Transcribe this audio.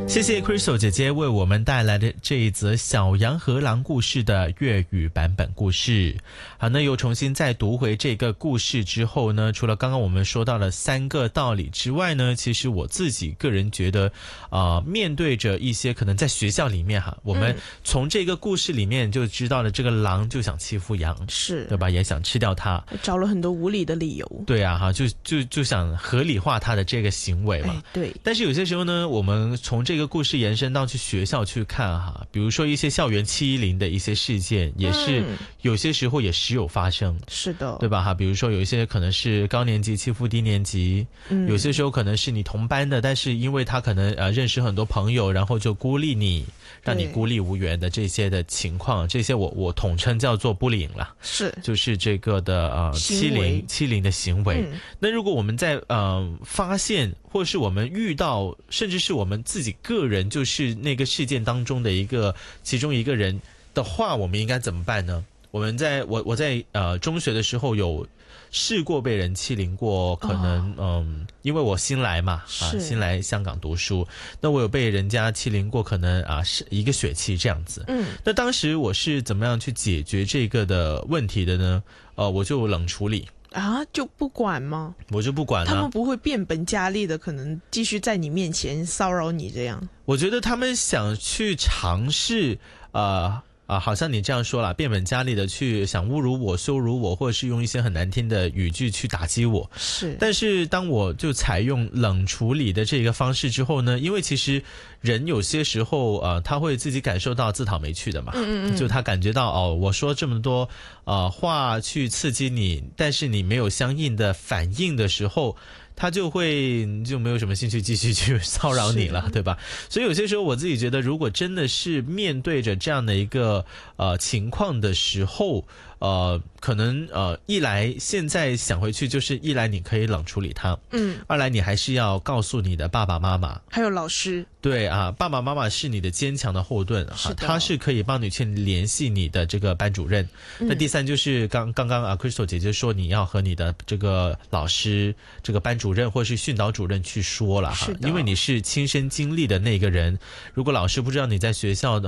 谢谢 Crystal 姐姐为我们带来的这一则小羊和狼故事的粤语版本故事。好，那又重新再读回这个故事之后呢，除了刚刚我们说到的3个道理之外呢，其实我自己个人觉得面对着一些可能在学校里面我们从这个故事里面就知道了这个狼就想欺负羊，是对吧，也想吃掉它， 找了很多无理的理由。 对啊，就想合理化他的这个行为嘛。 对。 但是有些时候呢，我们从这个故事延伸到去学校去看比如说一些校园欺凌的一些事件，也是有些时候也时有发生。 是的， 对吧比如说有一些可能是高年级欺负低年级，有些时候可能是你同班的，但是因为他可能认识很多朋友，然后就孤立你，让你孤立无援的这些的情况，这些我统称叫做bullying啦， 是就是这个的欺凌的行为。那如果我们在发现或是我们遇到，甚至是我们自己个人就是那个事件当中的其中一个人的话，我们应该怎么办呢？我在中学的时候有试过被人欺凌过，可能因为我新来嘛新来香港读书，那我有被人家欺凌过，可能是1个学期这样子。那当时我是怎么样去解决这个的问题的呢？我就冷处理。 就不管吗？ 我就不管了。 他们不会变本加厉的可能继续在你面前骚扰你这样？ 我觉得他们想去尝试好像你这样说啦，变本加厉的去想侮辱我、羞辱我，或者是用一些很难听的语句去打击我。 是。 但是当我就采用冷处理的这个方式之后呢，因为其实人有些时候他会自己感受到自讨没趣的嘛。就他感觉到我说这么多话去刺激你，但是你没有相应的反应的时候，他就没有什么兴趣继续去骚扰你了，对吧？所以有些时候我自己觉得，如果真的是面对着这样的一个情况的时候，可能一来现在想回去，就是一来你可以冷处理他，二来你还是要告诉你的爸爸妈妈还有老师， 对爸爸妈妈是你的坚强的后盾他是可以帮你去联系你的这个班主任。那第三就是刚刚Crystal 姐姐说，你要和你的这个老师、这个班主任或是训导主任去说了因为你是亲身经历的那个人。如果老师不知道你在学校